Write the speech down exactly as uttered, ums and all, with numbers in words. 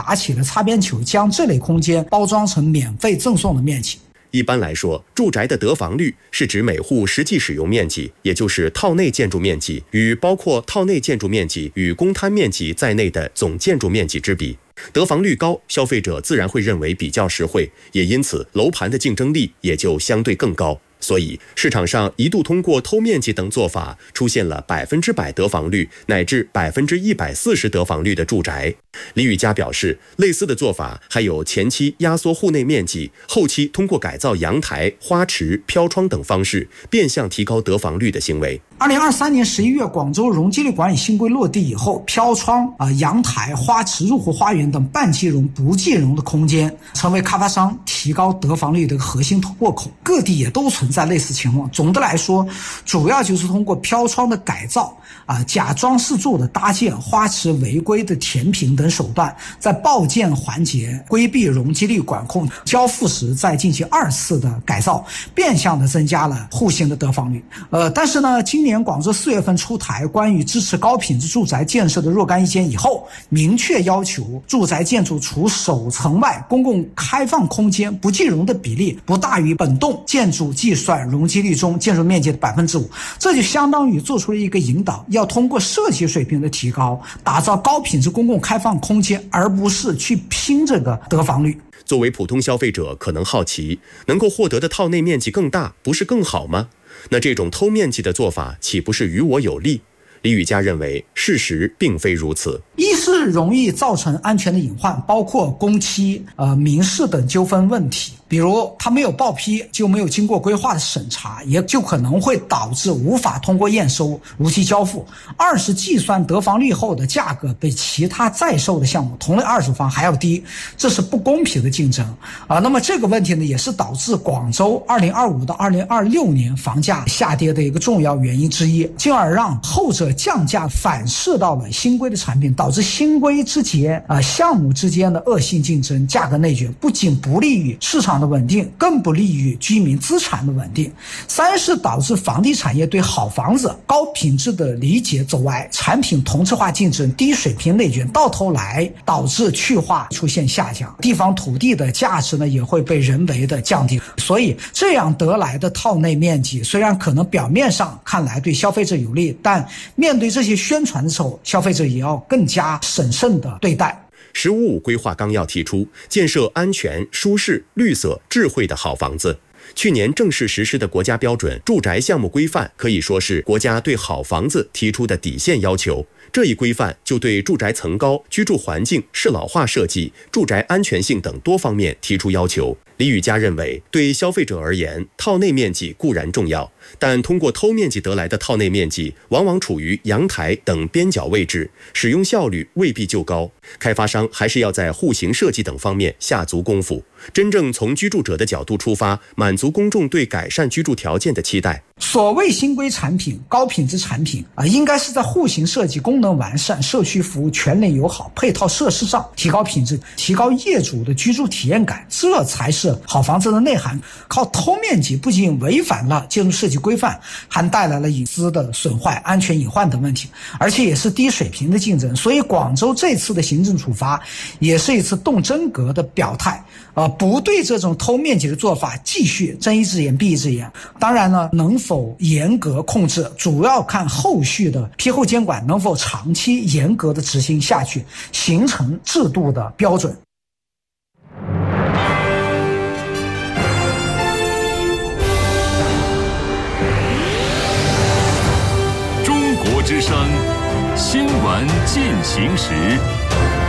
打起了擦边球，将这类空间包装成免费赠送的面积。 一般来说，住宅的得房率是指每户实际使用面积，也就是套内建筑面积与包括套内建筑面积与公摊面积在内的总建筑面积之比。得房率高，消费者自然会认为比较实惠，也因此楼盘的竞争力也就相对更高。所以市场上一度通过偷面积等做法出现了百分之百得房率乃至百分之一百四十得房率的住宅。李宇佳表示，类似的做法还有前期压缩户内面积，后期通过改造阳台、花池、飘窗等方式变相提高得房率的行为。 二零二三年十一月，广州容积率管理新规落地以后，飘窗、啊、呃、阳台、花池、入户花园等半即溶、不即溶的空间，成为开发商提高得房率的核心突破口。各地也都存在类似情况。总的来说，主要就是通过飘窗的改造、啊、呃、假装饰柱的搭建、花池违规的填平等手段，在报建环节规避容积率管控，交付时再进行二次的改造，变相的增加了户型的得房率。呃，但是呢，今年广州四月份出台关于支持高品质住宅建设的若干意见以后，明确要求住宅建筑除首层外，公共开放空间不即溶的比例不大于本栋建筑计算容积率中建筑面积的百分之五，这就相当于做出了一个引导，要通过设计水平的提高，打造高品质公共开放空间，而不是去拼这个得房率。 作为普通消费者可能好奇，能够获得的套内面积更大，不是更好吗？那这种偷面积的做法岂不是于我有利？李宇佳认为，事实并非如此。 一是容易造成安全的隐患，包括工期、呃民事等纠纷问题，比如他没有报批就没有经过规划的审查，也就可能会导致无法通过验收、如期交付。二是计算得房率后的价格比其他在售的项目同类二手房还要低，这是不公平的竞争啊。那么这个问题呢，也是导致广州二零二五到二零二六年房价下跌的一个重要原因之一，进而让后者降价反噬到了新规的产品，导致新规之间啊、呃、项目之间的恶性竞争、价格内卷，不仅不利于市场的稳定，更不利于居民资产的稳定。三是导致房地产业对好房子、高品质的理解走歪，产品同质化竞争、低水平内卷，到头来导致去化出现下降，地方土地的价值呢也会被人为的降低。所以这样得来的套内面积，虽然可能表面上看来对消费者有利，但面对这些宣传的时候，消费者也要更加审慎的对待。 十五五规划纲要提出，建设安全、舒适、绿色、智慧的好房子。去年正式实施的国家标准住宅项目规范，可以说是国家对好房子提出的底线要求。这一规范就对住宅层高、居住环境、适老化设计、住宅安全性等多方面提出要求。李宇佳认为，对消费者而言，套内面积固然重要，但通过偷面积得来的套内面积往往处于阳台等边角位置，使用效率未必就高。开发商还是要在户型设计等方面下足功夫，真正从居住者的角度出发，满足公众对改善居住条件的期待。 所谓新规产品、高品质产品啊，应该是在户型设计、功能完善、社区服务全面友好、配套设施上提高品质，提高业主的居住体验感，这才是好房子的内涵。靠偷面积不仅违反了建筑设计规范，还带来了隐私的损坏、安全隐患等问题，而且也是低水平的竞争。所以广州这次的行政处罚也是一次动真格的表态，呃，不对这种偷面积的做法继续睁一只眼闭一只眼。当然呢，能否严格控制，主要看后续的批后监管能否长期严格的执行下去，形成制度的标准。 中国之声，新闻进行时。